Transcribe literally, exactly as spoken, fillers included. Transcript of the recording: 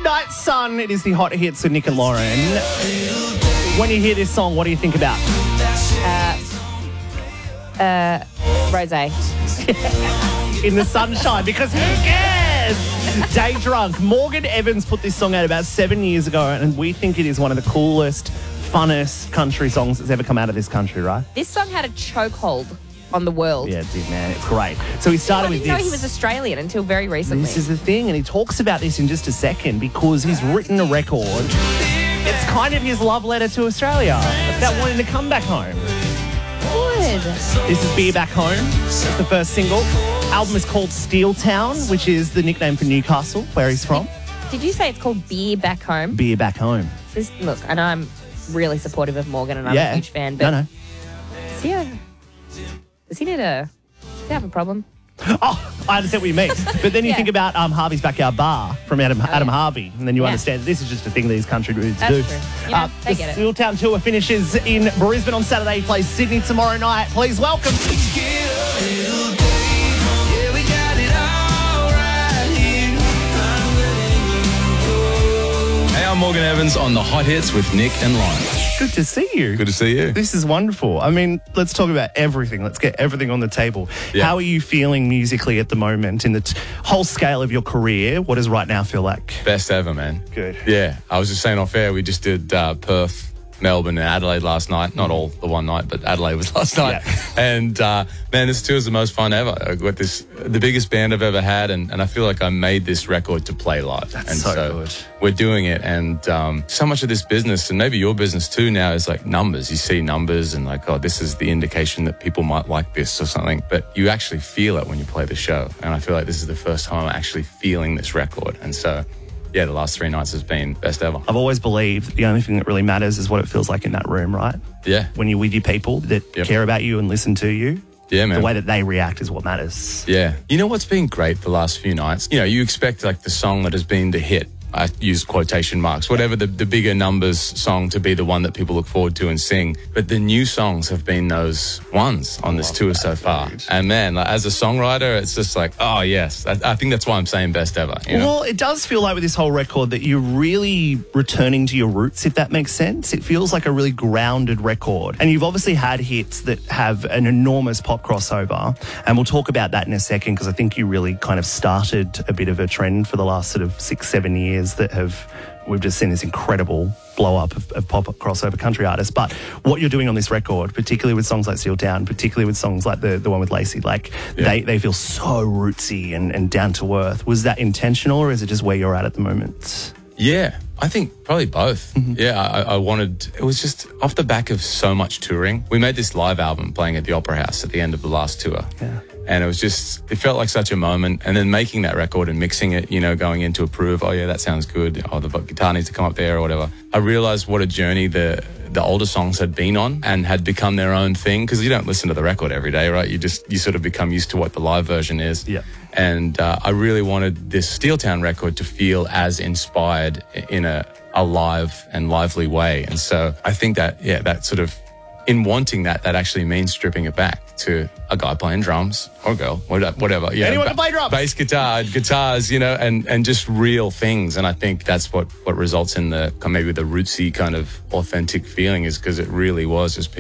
Midnight Sun. It is the hot hits with Nick and Lauren. When you hear this song, what do you think about? Uh, uh, rosé. In the sunshine, because who cares? Day Drunk. Morgan Evans put this song out about seven years ago, and we think it is one of the coolest, funnest country songs that's ever come out of this country, right? This song had a chokehold on the world. Yeah, it did, man. It's great. So he started I with didn't this. know he was Australian until very recently. This is the thing, and he talks about this in just a second because he's written a record. It's kind of his love letter to Australia. It's about wanting to come back home. Good. This is Beer Back Home. It's the first single. Album is called Steel Town, which is the nickname for Newcastle, where he's from. Did you say it's called Beer Back Home? Beer Back Home. This, look, I know I'm really supportive of Morgan and I'm yeah. a huge fan, but No, no. Does he, a, does he need a... Does he have a problem? Oh, I understand what you mean. But then you Yeah. think about um, Harvey's Backyard Bar from Adam, Adam yeah. Harvey, and then you Yeah. understand that this is just a thing that these country dudes That's do. true. You know, they the get it. Steel Town Tour finishes in Brisbane on Saturday. He plays Sydney tomorrow night. Please welcome. Hey, I'm Morgan Evans on The Hot Hits with Nick and Lauren. Good to see you. Good to see you. This is wonderful. I mean, let's talk about everything. Let's get everything on the table. Yeah. How are you feeling musically at the moment in the t- whole scale of your career? What does right now feel like? Best ever, man. Good. Yeah, I was just saying off air, we just did uh, Perth, Melbourne and Adelaide last night. Not all the one night, but Adelaide was last night. Yeah. And uh, man, this tour is the most fun ever. I got this, the biggest band I've ever had, and, and I feel like I made this record to play live. That's and so good. We're doing it, and um, so much of this business, and maybe your business too now, is like numbers. You see numbers and like, oh, this is the indication that people might like this or something, but you actually feel it when you play the show. And I feel like this is the first time I'm actually feeling this record. And so, yeah, the last three nights has been best ever. I've always believed the only thing that really matters is what it feels like in that room, right? Yeah. When you're with your people that Yep. care about you and listen to you. Yeah, man. The way that they react is what matters. Yeah. You know what's been great the last few nights? You know, you expect like the song that has been the hit. I use quotation marks, whatever the, the bigger numbers song to be the one that people look forward to and sing. But the new songs have been those ones on this tour so far. dude. And man, like, as a songwriter, it's just like, oh yes, I, I think that's why I'm saying best ever. You know? Well, it does feel like with this whole record that you're really returning to your roots, if that makes sense. It feels like a really grounded record. And you've obviously had hits that have an enormous pop crossover. And we'll talk about that in a second because I think you really kind of started a bit of a trend for the last sort of six, seven years that have, we've just seen this incredible blow up of, of pop crossover country artists. But what you're doing on this record, particularly with songs like Steel Town, particularly with songs like the, the one with Lacey, like Yeah. they, they feel so rootsy and, and down to earth. Was that intentional or is it just where you're at at the moment? Yeah, I think probably both. Mm-hmm. Yeah, I, I wanted, it was just off the back of so much touring. We made this live album playing at the Opera House at the end of the last tour. Yeah. And it was just, it felt like such a moment. And then making that record and mixing it, you know, going into approve, oh yeah, that sounds good. Oh, the guitar needs to come up there or whatever. I realized what a journey the the older songs had been on and had become their own thing. Because you don't listen to the record every day, right? You just, you sort of become used to what the live version is. Yeah. And uh, I really wanted this Steel Town record to feel as inspired in a, a live and lively way. And so I think that, yeah, that sort of, in wanting that, that actually means stripping it back to a guy playing drums or a girl, whatever. Yeah, Anyone can play drums. Bass guitar, guitars, you know, and, and just real things. And I think that's what, what results in the maybe the rootsy kind of authentic feeling is because it really was just